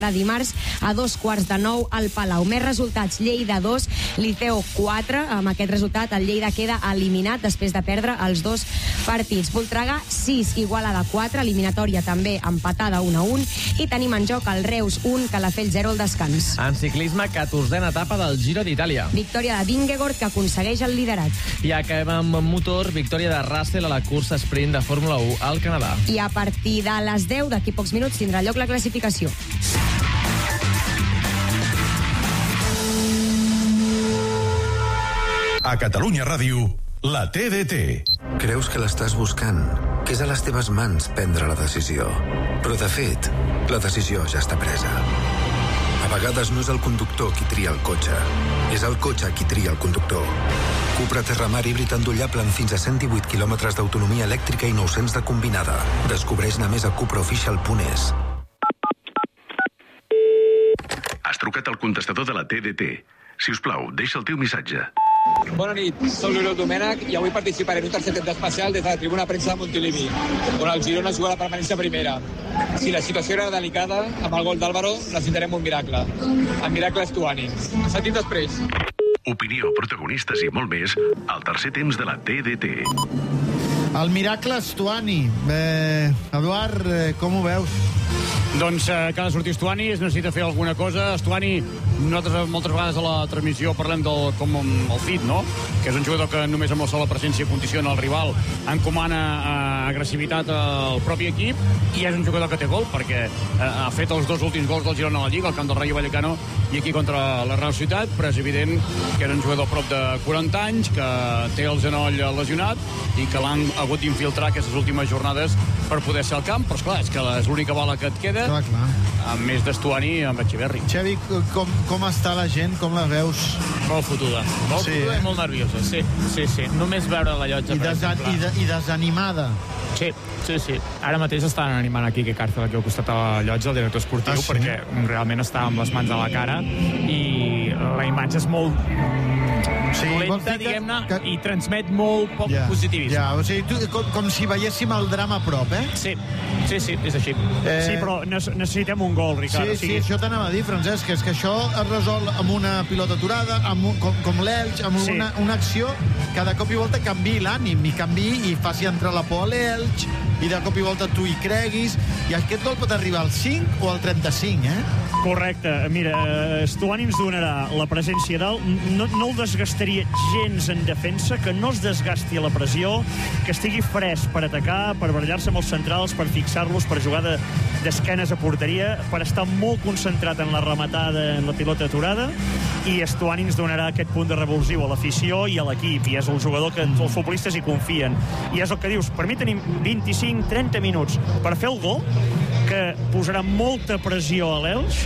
de dimarts a 8:45 al Palau. Més resultats: Lleida 2, Liceo 4. Amb aquest resultat el Lleida queda eliminat després de perdre els 2 partits. Voltregà 6, Igualada 4, eliminatòria també empatada 1-1, i tenim en joc el Reus 1, Calafell 0 al descans. En ciclisme, 14a etapa del Giro d'Itàlia. Victòria de Vingegaard, que aconsegueix el liderat. I acabem amb motor, victòria de Russell a la cursa sprint de Fórmula 1 al Canadà. I a partir de les 10, d'aquí pocs minuts, tindrà lloc la classificació. A Catalunya Ràdio, la TDT. Creus que l'estàs buscant, que és a les teves mans prendre la decisió. Però, de fet, la decisió ja està presa. A vegades no és el conductor qui tria el cotxe, és el cotxe qui tria el conductor. Cupra Terramar híbrid endollable amb fins a 118 km d'autonomia elèctrica i 900 de combinada. Descobreix-ne més a cupraofficial.es. Has trucat al contestador de la TDT. Si us plau, deixa el teu missatge. Bona nit, soc l'Oriol Domènech i avui participaré en un tercer temps especial des de la tribuna premsa de Montilivi, on el Girona juga la permanència primera. Si la situació era delicada, amb el gol d'Álvaro necessitarem un miracle. El miracle és Stuani. Sentim després. Opinió, protagonistes i molt més al tercer temps de la TDT. El miracle Stuani. Eduard, com ho veus? Doncs que ha de sortir Stuani, es necessita fer alguna cosa. Stuani, nosaltres moltes vegades a la transmissió parlem del com el Fit, no? Que és un jugador que només amb la sola presència condiciona el rival, encomana agressivitat al propi equip, i és un jugador que té gol, perquè ha fet els 2 últims gols del Girona a la Lliga, al camp del Rayo Vallecano i aquí contra la Real Societat, però és evident que és un jugador a prop de 40 anys, que té el genoll lesionat i que l'han hagut d'infiltrar aquestes últimes jornades per poder ser al camp, però esclar, és que és l'única bola que et queda, clar. Amb més d'Estuani amb Echeverri. Xavi, com està la gent? Com la veus? Molt fotuda. Molt fotuda i molt nerviosa, sí. Només veure la llotja, per exemple. I desanimada. Sí. Ara mateix estan animant aquí Quique Cárcel, aquí al costat de la llotja, el director esportiu, perquè realment està amb les mans a la cara i la imatge és molt dolenta, diguem-ne, i transmet molt poc positivisme. O sigui, com si veiéssim el drama a prop, eh? Sí, és així. Sí, però necessitem un gol, Ricard. Sí, això t'anava a dir, Francesc, és que això es resol amb una pilota aturada, com l'Elx, amb una acció que de cop i volta canviï l'ànim, i faci entrar la por a l'Elx, i de cop i volta tu hi creguis, i aquest gol pot arribar al 5 o al 35, Correcte. Mira, Stuani ens donarà la presència dalt, no el desgastaria gens en defensa, que no es desgasti a la pressió, que estigui fresc per atacar, per barallar-se amb els centrals, per fixar-los, per jugar d'esquenes a porteria, per estar molt concentrat en la rematada, en la pilota aturada, i Stuani ens donarà aquest punt de revulsiu a l'afició i a l'equip, i és el jugador que els futbolistes hi confien. I és el que dius, per mi tenim 25-30 minuts per fer el gol, que posarà molta pressió a l'Elx,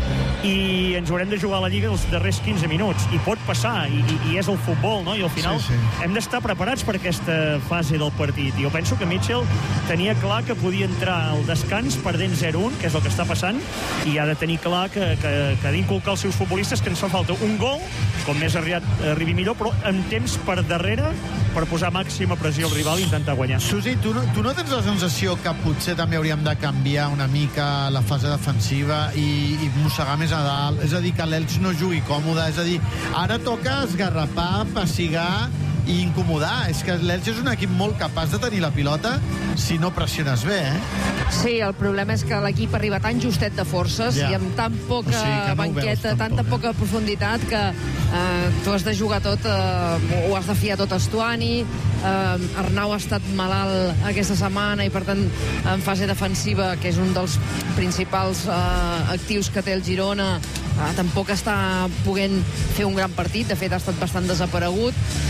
i ens haurem de jugar a la Lliga els darrers 15 minuts, i pot passar, i és el futbol, no? I al final hem d'estar preparats per aquesta fase del partit. Jo penso que Mitchell tenia clar que podia entrar al descans perdent 0-1, que és el que està passant, i ha de tenir clar que ha d'inculcar als seus futbolistes que ens fa falta un gol, com més arribi millor, però amb temps per darrere, per posar màxima pressió al rival i intentar guanyar. Susi, tu no tens la sensació que potser també hauríem de canviar una mica la fase defensiva i mossegar més a dalt? És a dir, que l'Elx no jugui còmode, és a dir, ara toca esgarrapar, pessigar i incomodar. És que l'Elx és un equip molt capaç de tenir la pilota si no pressiones bé, Sí, el problema és que l'equip arriba tan justet de forces i amb tan poca banqueta, tanta poca profunditat, que tu has de jugar tot, ho has de fiar tot a Stuani. Arnau ha estat malalt aquesta setmana i, per tant, en fase defensiva, que és un dels principals actius que té el Girona, tampoc està podent fer un gran partit. De fet, ha estat bastant desaparegut.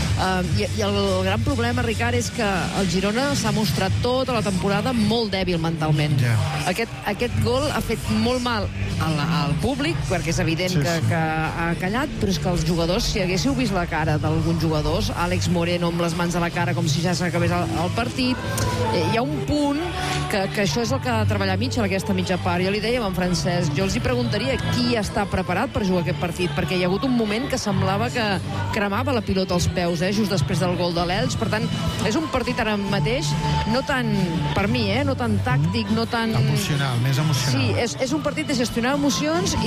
I el gran problema, Ricard, és que el Girona s'ha mostrat tota la temporada molt dèbil mentalment. Aquest gol ha fet molt mal al públic, perquè és evident que ha callat, però és que els jugadors, si haguéssiu vist la cara d'alguns jugadors, Àlex Moreno amb les mans a la cara com si ja s'acabés el partit, hi ha un punt que això és el que ha de treballar Mitchell, aquesta mitja part. Jo li deia a en Francesc, jo els hi preguntaria qui està preparat per jugar aquest partit, perquè hi ha hagut un moment que semblava que cremava la pilota als peus, just després del gol de l'Elx. Per tant, és un partit ara mateix no tan, per mi, no tan tàctic, no tan... Emocional, més emocional. Sí, és un partit de gestionar emocions